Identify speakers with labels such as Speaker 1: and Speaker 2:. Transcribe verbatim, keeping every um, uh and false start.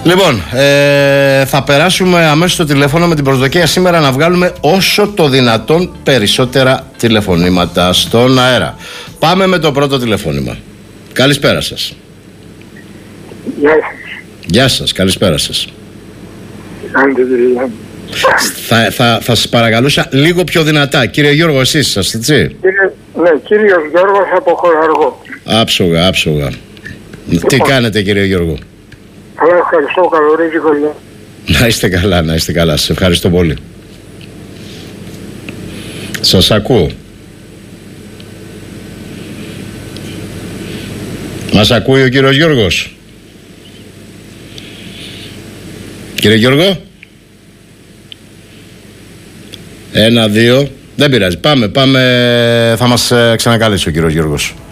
Speaker 1: Λοιπόν, ε, θα περάσουμε αμέσως στο τηλέφωνο με την προσδοκία σήμερα να βγάλουμε όσο το δυνατόν περισσότερα τηλεφωνήματα στον αέρα. Πάμε με το πρώτο τηλεφώνημα. Καλησπέρα σας.
Speaker 2: Γεια σας.
Speaker 1: Γεια σας, καλησπέρα σας.
Speaker 2: Κάντε δουλειά.
Speaker 1: Θα, θα, θα σας παρακαλούσα λίγο πιο δυνατά. Κύριε Γιώργο, εσείς είσαστε, έτσι?
Speaker 2: Κύριε, ναι, κύριος Γιώργος από Χωραργό.
Speaker 1: Άψογα, άψογα.
Speaker 2: Λοιπόν.
Speaker 1: Τι κάνετε, κύριε Γιώργο?
Speaker 2: Καλά, ευχαριστώ, καλωρίζικο γεια.
Speaker 1: Να είστε καλά, να είστε καλά. Σας ευχαριστώ πολύ. Σας ακούω. Μας ακούει ο κύριος Γιώργος? Κύριε Γιώργο? Ένα, δύο. Δεν πειράζει. Πάμε, πάμε. Θα μας ξανακαλέσει ο κύριος Γιώργος.